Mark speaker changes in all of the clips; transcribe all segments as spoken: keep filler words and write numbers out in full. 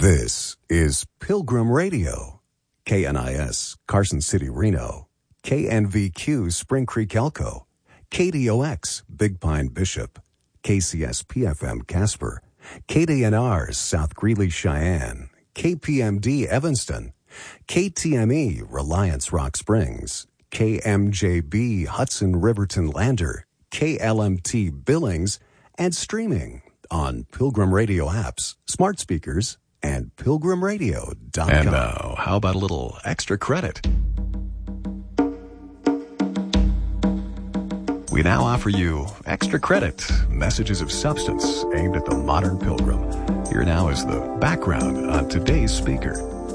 Speaker 1: This is Pilgrim Radio, K N I S, Carson City, Reno, K N V Q, Spring Creek, Elko, K D O X, Big Pine, Bishop, K C S P F M, Casper, K D N R, South Greeley, Cheyenne, K P M D, Evanston, K T M E, Reliance, Rock Springs, K M J B, Hudson, Riverton, Lander, K L M T, Billings, and streaming on Pilgrim Radio apps, smart speakers, and pilgrim radio dot com.
Speaker 2: And now, how about a little extra credit? We now offer you extra credit, messages of substance aimed at the modern pilgrim. Here now is the background on today's speaker.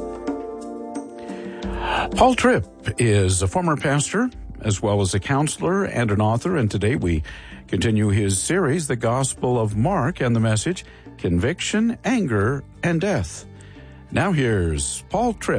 Speaker 3: Paul Tripp is a former pastor, as well as a counselor and an author, and today we continue his series, The Gospel of Mark, and the message, Conviction, Anger, and Death. Now here's Paul Tripp.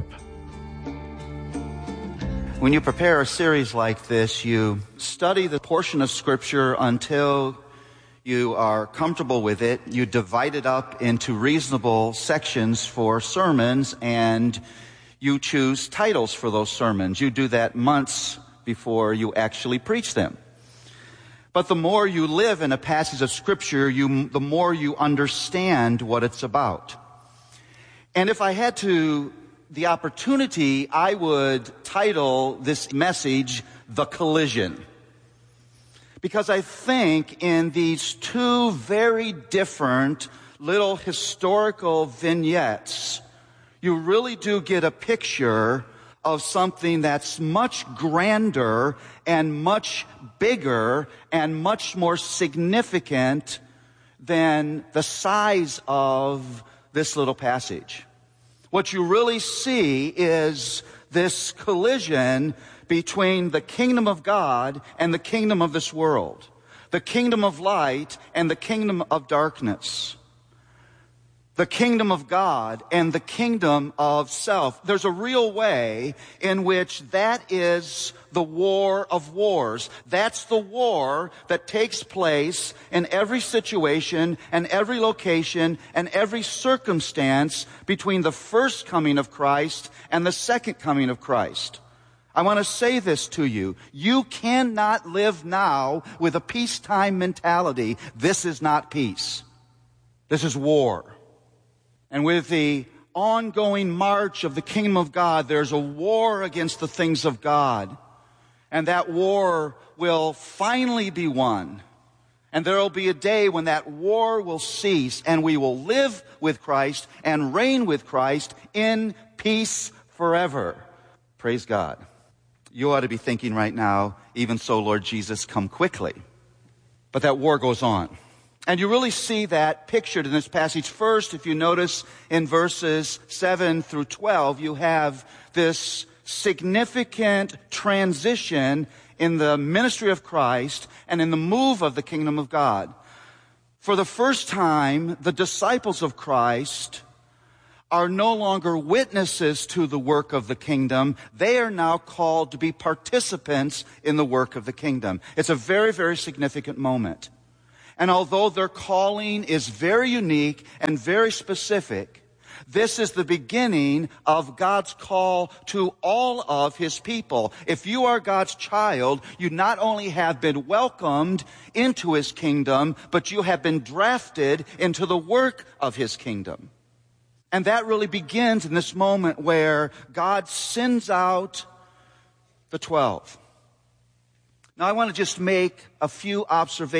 Speaker 4: When you prepare a series like this, you study the portion of Scripture until you are comfortable with it. You divide it up into reasonable sections for sermons, and you choose titles for those sermons. You do that months before you actually preach them. But the more you live in a passage of Scripture, you, the more you understand what it's about. And if I had to, the opportunity, I would title this message, The Collision. Because I think in these two very different little historical vignettes, you really do get a picture of something that's much grander and much bigger and much more significant than the size of this little passage. What you really see is this collision between the kingdom of God and the kingdom of this world, the kingdom of light and the kingdom of darkness, the kingdom of God and the kingdom of self. There's a real way in which that is the war of wars. That's the war that takes place in every situation and every location and every circumstance between the first coming of Christ and the second coming of Christ. I want to say this to you. You cannot live now with a peacetime mentality. This is not peace. This is war. And with the ongoing march of the kingdom of God, there's a war against the things of God. And that war will finally be won. And there will be a day when that war will cease and we will live with Christ and reign with Christ in peace forever. Praise God. You ought to be thinking right now, even so, Lord Jesus, come quickly. But that war goes on. And you really see that pictured in this passage. First, if you notice in verses seven through twelve, you have this significant transition in the ministry of Christ and in the move of the kingdom of God. For the first time, the disciples of Christ are no longer witnesses to the work of the kingdom. They are now called to be participants in the work of the kingdom. It's a very, very significant moment. And although their calling is very unique and very specific, this is the beginning of God's call to all of His people. If you are God's child, you not only have been welcomed into His kingdom, but you have been drafted into the work of His kingdom. And that really begins in this moment where God sends out the twelve. Now I want to just make a few observations